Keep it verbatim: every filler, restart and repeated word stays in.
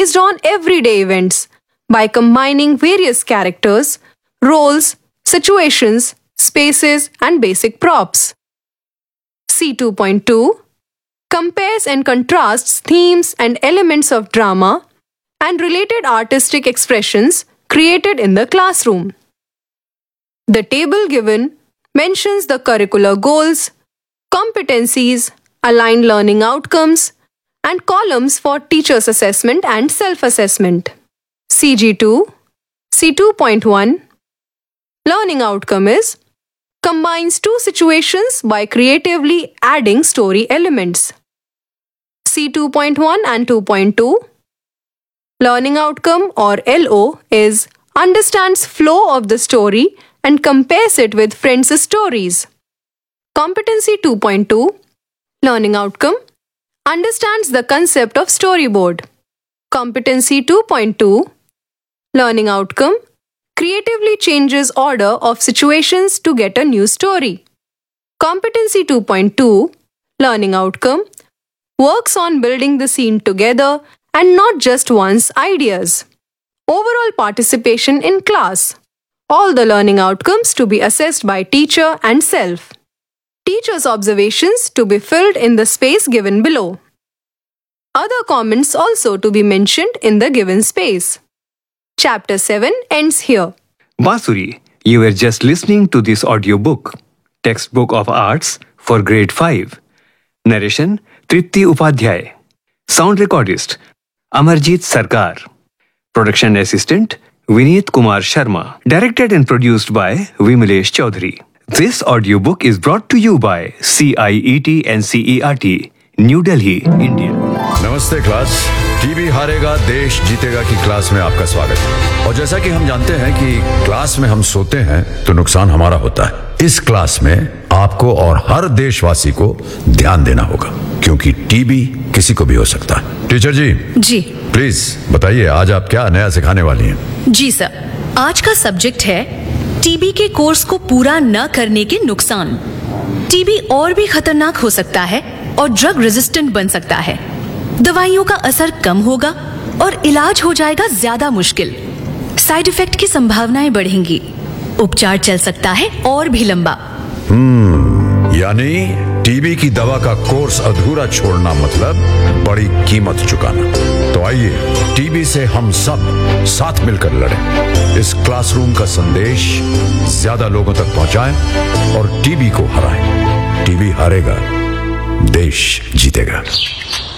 based on everyday events by combining various characters, roles, situations, spaces, and basic props. C two point two compares and contrasts themes and elements of drama and related artistic expressions created in the classroom. The table given mentions the curricular goals, competencies, aligned learning outcomes, and columns for teachers' assessment and self-assessment. C G two, C two point one Learning outcome is combines two situations by creatively adding story elements. C two point one and two point two Learning outcome or L O is understands flow of the story and compares it with friends' stories. Competency two point two Learning outcome understands the concept of storyboard. Competency two point two Learning outcome creatively changes order of situations to get a new story. Competency two point two Learning outcome works on building the scene together and not just one's ideas. Overall participation in class. All the learning outcomes to be assessed by teacher and self. Teacher's observations to be filled in the space given below. Other comments also to be mentioned in the given space. Chapter seven ends here. Basuri, you were just listening to this audiobook, Textbook of Arts for Grade five. Narration, Tripti Upadhyay. Sound recordist, Amarjit Sarkar. Production assistant, Vineet Kumar Sharma. Directed and produced by Vimalesh Chaudhary. This audiobook is brought to you by C I E T N C E R T, New Delhi, India. नमस्ते class. TB हारेगा देश जीतेगा की class में आपका स्वागत है। और जैसा कि हम जानते हैं कि क्लास में हम सोते हैं तो नुकसान हमारा होता है। इस क्लास में आपको और हर देशवासी को ध्यान देना होगा, क्योंकि टीबी किसी को भी हो सकता है। टीचर जी जी प्लीज बताइए, आज आप क्या नया सिखाने वाली हैं? जी सर, आज का सब्जेक्ट है टीबी के कोर्स को पूरा न करने के नुकसान। टीबी और भी खतरनाक हो सकता है और ड्रग रेजिस्टेंट बन सकता है। दवाइयों का असर कम होगा और इलाज हो जाएगा ज्यादा मुश्किल। साइड इफेक्ट की संभावनाएं बढ़ेंगी। उपचार चल सकता है और भी लंबा। हम्म यानी टीबी की दवा का कोर्स अधूरा छोड़ना मतलब बड़ी कीमत चुकाना। तो आइए टीबी से हम सब साथ मिलकर लड़ें। इस क्लासरूम का संदेश ज्यादा लोगों तक पहुंचाएं और टीबी को हराएं। टीबी हारेगा, देश जीतेगा।